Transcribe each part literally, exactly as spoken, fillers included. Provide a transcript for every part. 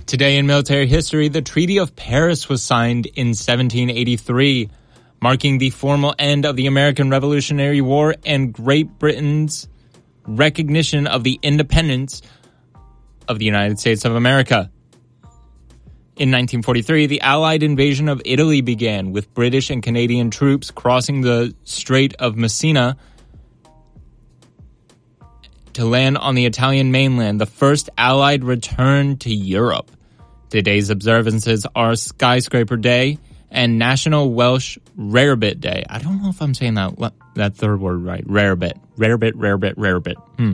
Today in military history, the Treaty of Paris was signed in seventeen eighty-three, marking the formal end of the American Revolutionary War and Great Britain's recognition of the independence of the United States of America. In nineteen forty-three, the Allied invasion of Italy began, with British and Canadian troops crossing the Strait of Messina to land on the Italian mainland, the first Allied return to Europe. Today's observances are Skyscraper Day and National Welsh Rarebit Day. I don't know if I'm saying that that third word right. Rarebit. Rarebit, rarebit, rarebit. Hmm.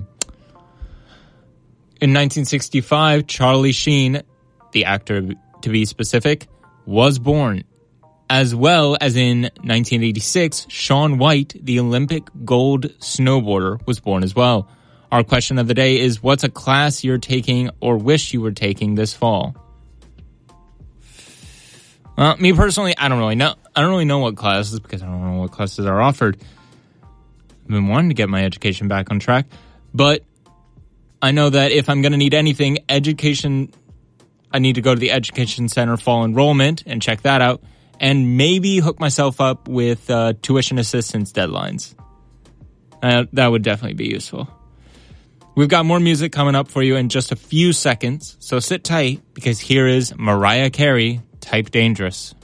In nineteen sixty-five, Charlie Sheen, the actor to be specific, was born. As well as in nineteen eighty-six, Shaun White, the Olympic gold snowboarder, was born as well. Our question of the day is, what's a class you're taking or wish you were taking this fall? Well, me personally, I don't really know. I don't really know what classes, because I don't know what classes are offered. I've been wanting to get my education back on track, but I know that if I'm going to need anything, education, I need to go to the Education Center fall enrollment and check that out, and maybe hook myself up with uh, tuition assistance deadlines. Uh, that would definitely be useful. We've got more music coming up for you in just a few seconds, so sit tight, because here is Mariah Carey, Type Dangerous.